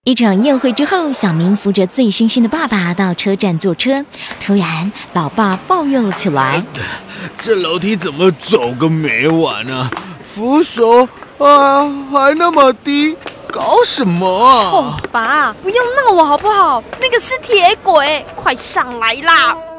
一场宴会之后，小明扶着醉醺醺的爸爸到车站坐车。突然，老爸抱怨了起来：“ 这楼梯怎么走个没完啊？扶手还那么低，搞什么啊？” 爸，不要闹我好不好？那个是铁轨，快上来啦！